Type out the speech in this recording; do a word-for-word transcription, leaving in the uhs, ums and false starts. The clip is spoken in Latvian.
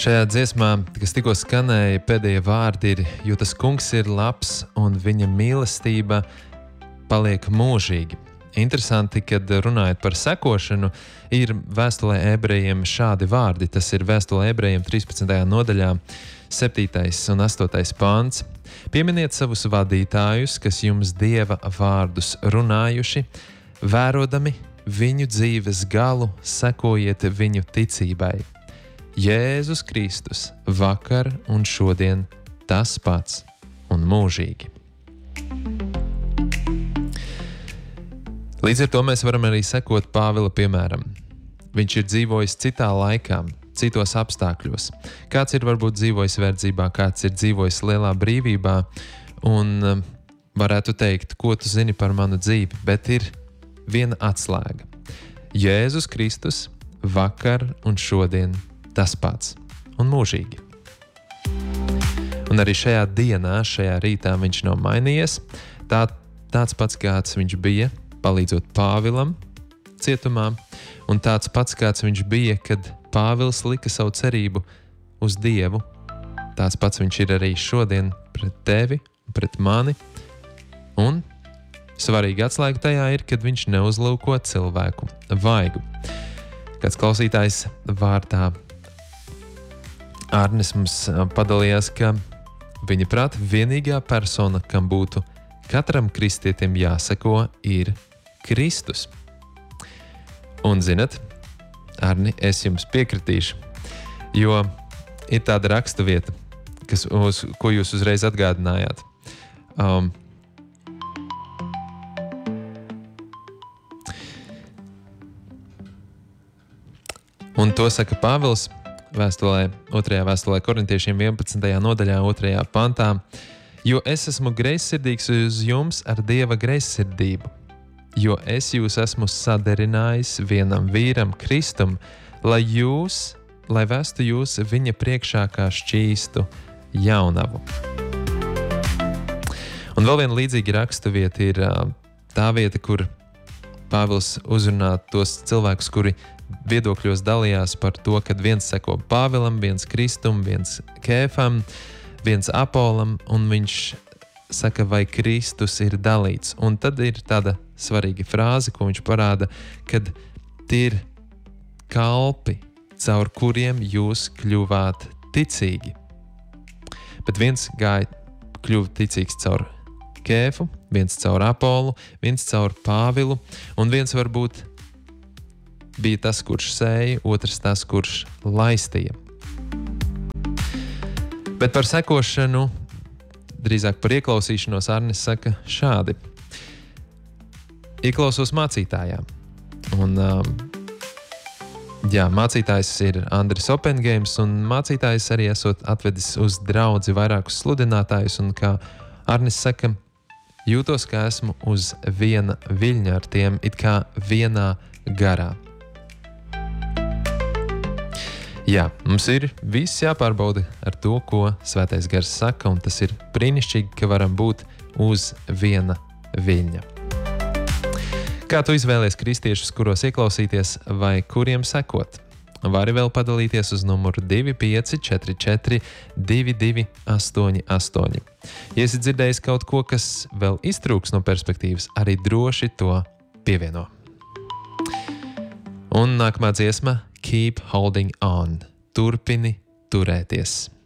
Šajā dziesmā, kas tikko skanēja, pēdējie vārdi ir, jo tas kungs ir labs un viņa mīlestība paliek mūžīgi. Interesanti, kad runājot par sekošanu, ir vēstulē ebrejiem šādi vārdi. Tas ir vēstulē ebrejiem trīspadsmitajā nodaļā, septītais un astotais pāns. Pieminiet savus vadītājus, kas jums Dieva vārdus runājuši, vērodami viņu dzīves galu, sekojiet viņu ticībai. Jēzus Kristus vakar un šodien tas pats un mūžīgi. Līdz ar to mēs varam arī sekot Pāvila piemēram. Viņš ir dzīvojis citā laikā, citos apstākļos. Kāds ir varbūt dzīvojis verdzībā, kāds ir dzīvojis lielā brīvībā, un varētu teikt, ko tu zini par manu dzīvi, bet ir viena atslēga. Jēzus Kristus vakar un šodien tas pats un mūžīgi. Un arī šajā dienā, šajā rītā viņš nav mainījies. Tā, tāds pats, kāds viņš bija, palīdzot Pāvilam cietumā, un tāds pats, kāds viņš bija, kad Pāvils lika savu cerību uz Dievu. Tāds pats viņš ir arī šodien pret tevi, pret mani. Un svarīgi atslēga tajā ir, kad viņš neuzlūko cilvēku vaigu. Kāds klausītājs vārdā Arnis mums padalījās, ka viņa prāt vienīgā persona, kam būtu katram kristietim jāseko, ir Kristus. Un zinat, Arni, es jums piekritīšu, jo ir tāda raksturvieta, kas, uz ko jūs uzreiz atgādinājāt. Um, un to saka Pāvils vēstulē, otrajā vēstulē korintiešiem vienpadsmitajā nodaļā, otrajā pantā, jo es esmu greizsirdīgs uz jums ar Dieva greizsirdību, jo es jūs esmu saderinājis vienam vīram Kristum, lai jūs, lai vestu jūs viņa priekšā kā šķīstu jaunavu. Un vēl viena līdzīga raksturvieta ir tā vieta, kur Pāvils uzrunā tos cilvēkus, kuri viedokļos dalījās par to, kad viens seko Pāvilam, viens Kristum, viens Kēfam, viens Apolam, un viņš saka, vai Kristus ir dalīts. Un tad ir tāda svarīga frāze, ko viņš parāda, kad tie ir kalpi, caur kuriem jūs kļuvāt ticīgi. Bet viens gāja kļuva ticīgs caur Kēfu, viens caur Apolu, viens caur Pāvilu, un viens varbūt bija tas, kurš sēja, otrs tas, kurš laistīja. Bet par sekošanu, drīzāk par ieklausīšanos, Arnis saka šādi. Ieklausos mācītājā. Un, um, jā, mācītājs ir Andris Opengeims, un mācītājs arī esot atvedis uz draudzi vairākus sludinātājus, un kā Arnis saka, jūtos, ka esmu uz viena viļņa ar tiem, it kā vienā garā. Jā, mums ir viss jāpārbauda ar to, ko Svētais Gars saka, un tas ir brīnišķīgi, ka varam būt uz viena viļņa. Kā tu izvēlies kristiešus, kuros ieklausīties vai kuriem sekot? Vari vēl padalīties uz numuru divi pieci četri četri divi divi astoņi astoņi. Ja esi dzirdējis kaut ko, kas vēl iztrūks no perspektīvas, arī droši to pievieno. Un nākamā dziesma Keep holding on. Turpini turēties.